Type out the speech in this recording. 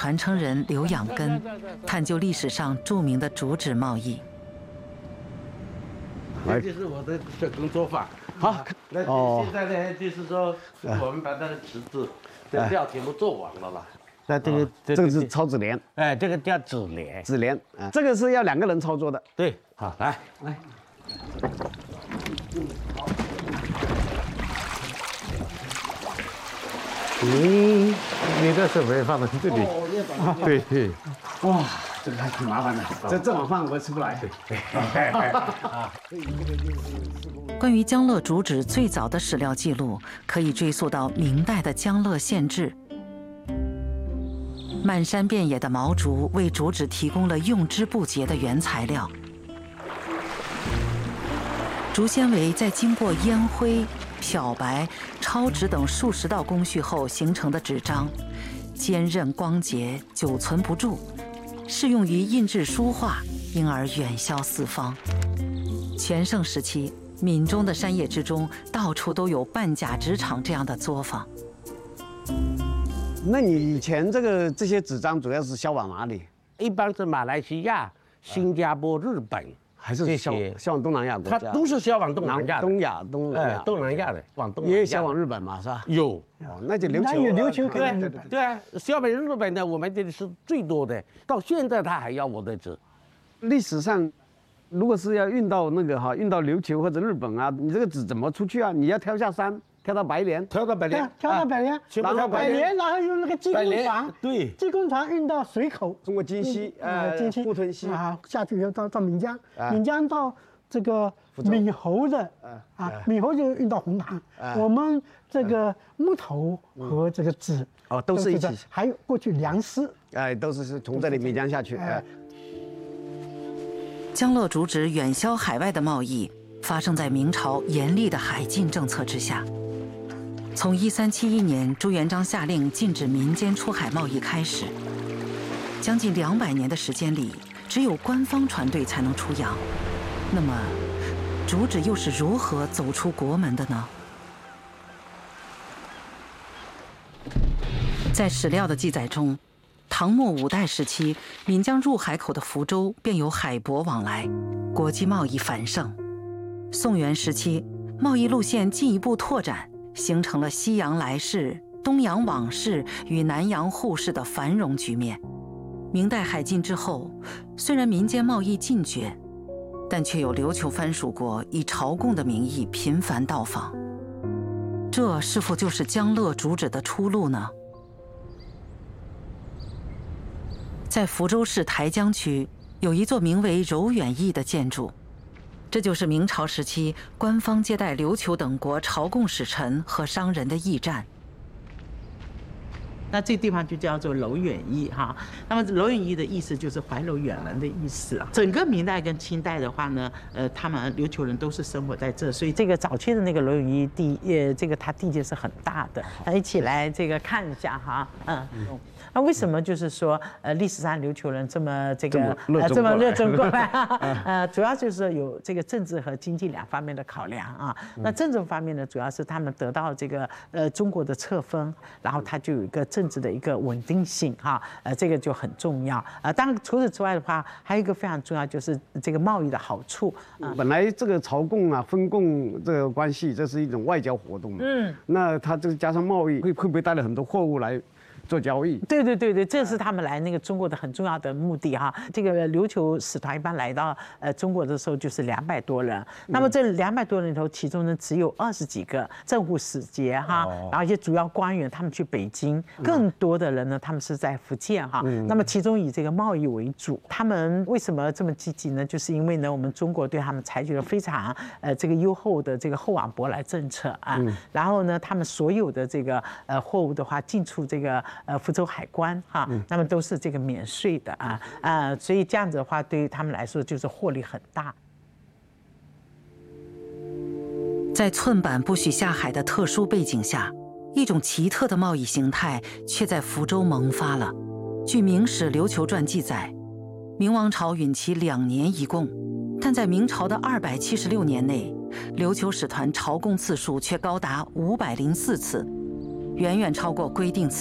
传承人刘养根探究历史上著名的竹纸贸易。 这就是我的手工作坊。 好， 那现在呢，就是说我们把那个纸质的料全部做完了啦。那这个是超纸帘， 哎，这个叫纸帘。 纸帘啊，这个是要2个人操作的。 对，好，来。你的手没放到这里。对。 哇，这个还挺麻烦的，这碗饭我吃不来。 关于江乐竹纸最早的史料记录，可以追溯到明代的江乐县志。漫山遍野的毛竹为竹纸提供了用之不竭的原材料。竹纤维在经过烟灰、漂白、抄纸等数十道工序后形成的纸张，坚韧光洁，久存不蛀，适用于印制书画，因而远销四方。全盛时期，闽中的山野之中，到处都有半甲纸厂这样的作坊。 那你以前这些纸张主要是销往哪里？ 一般是马来西亚、新加坡、日本， 还是销往东南亚国家？ 它都是销往东南亚的。 东南亚的， 往东南亚也有销往日本嘛，是吧？ 有。 哦，那就琉球可以。 对啊，销往日本的我们这里是最多的，到现在他还要我的纸。 历史上，如果是要运到运到琉球或者日本啊，你这个纸怎么出去啊？你要跳下山。跳到白莲， 跳到白莲，然后白莲，然后用那个济公船， 对， 济公船运到水口， 中国金溪，富吞溪啊，下去以后到闽江，闽江到这个闽侯的闽侯就运到红塘，我们这个木头和这个纸都是一起， 还有过去粮食， 都是从这里闽江下去。 江乐竹纸远销海外的贸易，发生在明朝严厉的海禁政策之下。从1371年朱元璋下令禁止民间出海贸易开始，将近200年的时间里，只有官方船队才能出洋。那么，竹纸又是如何走出国门的呢？在史料的记载中，唐末5代时期，闽江入海口的福州便有海舶往来，国际贸易繁盛。宋元时期，贸易路线进一步拓展，形成了西洋来市、东洋往市与南洋互市的繁荣局面。明代海禁之后，虽然民间贸易禁绝，但却有琉球藩属国以朝贡的名义频繁到访。这是否就是江乐竹纸的出路呢？在福州市台江区，有一座名为柔远驿的建筑。这就是明朝时期官方接待琉球等国朝贡使臣和商人的驿站。 那这地方就叫做柔远驿哈。那么柔远驿的意思就是怀柔远人的意思啊。整个明代跟清代的话呢，他们琉球人都是生活在这，所以这个早期的那个柔远驿这个它地界是很大的。一起来这个看一下哈，那为什么就是说历史上琉球人这么热衷过来？主要就是有这个政治和经济2方面的考量啊。那政治方面呢，主要是他们得到这个中国的册封，然后它就有一个政治的一个稳定性哈，这个就很重要。当然除此之外的话，还有一个非常重要就是这个贸易的好处。 本来这个朝贡啊、分贡这个关系，这是一种外交活动嘛。那它这个加上贸易，会不会带来很多货物来做交易？ 对，这是他们来那个中国的很重要的目的哈。这个琉球使团一般来到中国的时候就是200多人，那么这200多人里头，其中呢只有20几个政府使节哈，然后一些主要官员他们去北京，更多的人呢他们是在福建哈。那么其中以这个贸易为主，他们为什么这么积极呢？就是因为呢我们中国对他们采取了非常这个优厚的这个厚往薄来政策啊，然后呢他们所有的这个货物的话进出这个福州海关哈，那么都是这个免税的所以这样子的话，对于他们来说就是获利很大。 在寸板不许下海的特殊背景下，一种奇特的贸易形态却在福州萌发了。据《明史·琉球传》记载，明王朝允其2年一贡，但在明朝的276年内，琉球使团朝贡次数却高达504次，远远超过规定